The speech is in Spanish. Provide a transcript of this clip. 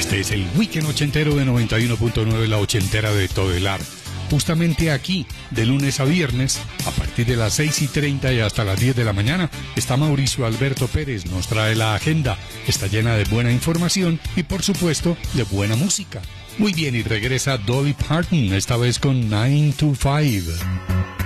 Este es el Weekend Ochentero de 91.9, la ochentera de Todelar. Justamente aquí, de lunes a viernes, a partir de las 6:30 y hasta las 10 de la mañana, está Mauricio Alberto Pérez, nos trae la agenda. Está llena de buena información y, por supuesto, de buena música. Muy bien, y regresa Dolly Parton, esta vez con 9 to 5.